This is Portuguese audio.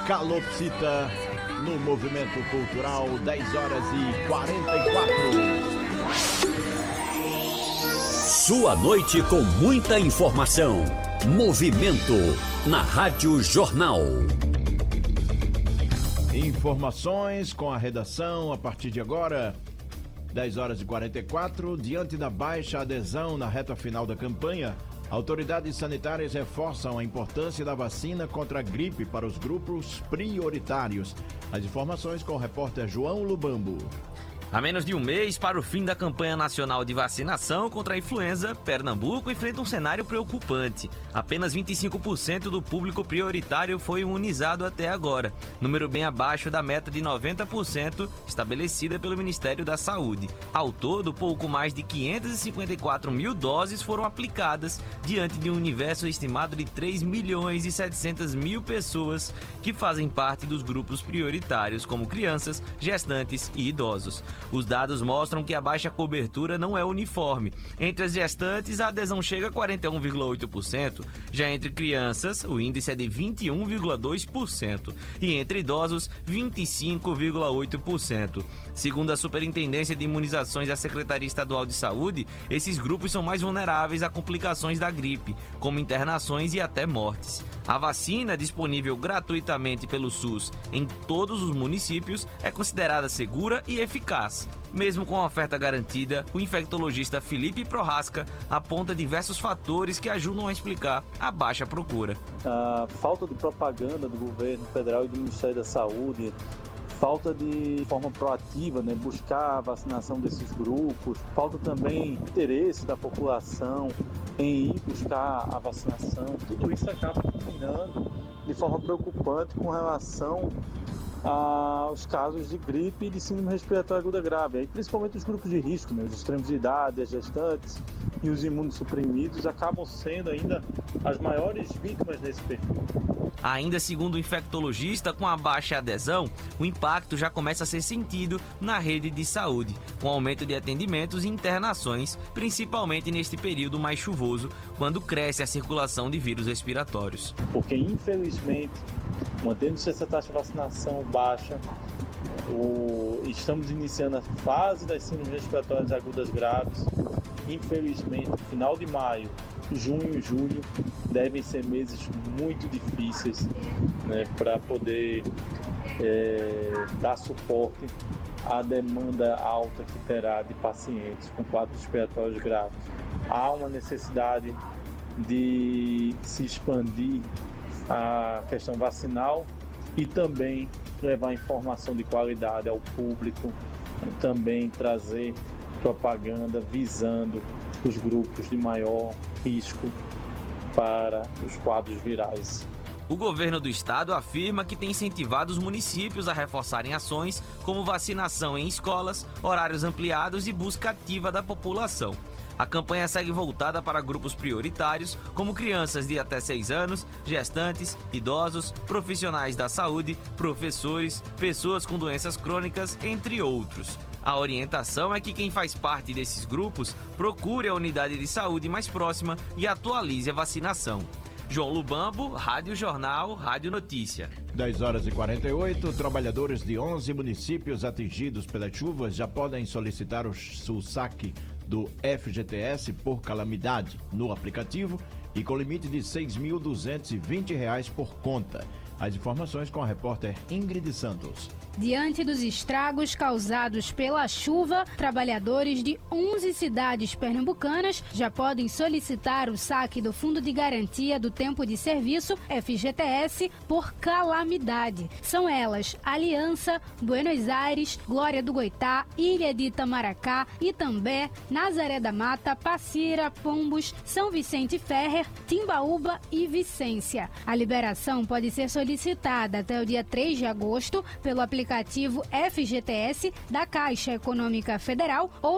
Calopsita no Movimento Cultural, 10h44. Sua noite com muita informação. Movimento na Rádio Jornal. Informações com a redação a partir de agora, 10h44. Diante da baixa adesão na reta final da campanha, autoridades sanitárias reforçam a importância da vacina contra a gripe para os grupos prioritários. As informações com o repórter João Lubambo. A menos de um mês para o fim da campanha nacional de vacinação contra a influenza, Pernambuco enfrenta um cenário preocupante. Apenas 25% do público prioritário foi imunizado até agora, número bem abaixo da meta de 90% estabelecida pelo Ministério da Saúde. Ao todo, pouco mais de 554 mil doses foram aplicadas, diante de um universo estimado de 3.700.000 pessoas que fazem parte dos grupos prioritários, como crianças, gestantes e idosos. Os dados mostram que a baixa cobertura não é uniforme. Entre as gestantes, a adesão chega a 41,8%. Já entre crianças, o índice é de 21,2%. E entre idosos, 25,8%. Segundo a Superintendência de Imunizações da Secretaria Estadual de Saúde, esses grupos são mais vulneráveis a complicações da gripe, como internações e até mortes. A vacina, disponível gratuitamente pelo SUS em todos os municípios, é considerada segura e eficaz. Mesmo com a oferta garantida, o infectologista Felipe Prohaska aponta diversos fatores que ajudam a explicar a baixa procura. A falta de propaganda do governo federal e do Ministério da Saúde, falta de forma proativa, buscar a vacinação desses grupos, falta também interesse da população em ir buscar a vacinação. Tudo isso acaba culminando de forma preocupante com relação aos casos de gripe e de síndrome respiratória aguda grave, aí, principalmente os grupos de risco, os extremos de idade, as gestantes e os imunossuprimidos acabam sendo ainda as maiores vítimas desse perfil. Ainda segundo o infectologista, com a baixa adesão, o impacto já começa a ser sentido na rede de saúde, com aumento de atendimentos e internações, principalmente neste período mais chuvoso, quando cresce a circulação de vírus respiratórios. Porque, infelizmente, mantendo-se essa taxa de vacinação baixa, estamos iniciando a fase das síndromes respiratórias agudas graves. Infelizmente, no final de maio, junho e julho devem ser meses muito difíceis, para poder dar suporte à demanda alta que terá de pacientes com quadros respiratórios graves. Há uma necessidade de se expandir a questão vacinal e também levar informação de qualidade ao público, também trazer propaganda visando os grupos de maior risco para os quadros virais. O governo do estado afirma que tem incentivado os municípios a reforçarem ações como vacinação em escolas, horários ampliados e busca ativa da população. A campanha segue voltada para grupos prioritários, como crianças de até 6 anos, gestantes, idosos, profissionais da saúde, professores, pessoas com doenças crônicas, entre outros. A orientação é que quem faz parte desses grupos procure a unidade de saúde mais próxima e atualize a vacinação. João Lubambo, Rádio Jornal, Rádio Notícia. 10h48, trabalhadores de 11 municípios atingidos pelas chuvas já podem solicitar o saque do FGTS por calamidade no aplicativo e com limite de R$ 6.220 por conta. As informações com a repórter Ingrid Santos. Diante dos estragos causados pela chuva, trabalhadores de 11 cidades pernambucanas já podem solicitar o saque do Fundo de Garantia do Tempo de Serviço, FGTS, por calamidade. São elas Aliança, Buenos Aires, Glória do Goitá, Ilha de Itamaracá, Itambé, Nazaré da Mata, Passira, Pombos, São Vicente Ferrer, Timbaúba e Vicência. A liberação pode ser solicitada até o dia 3 de agosto pelo aplicativo FGTS da Caixa Econômica Federal ou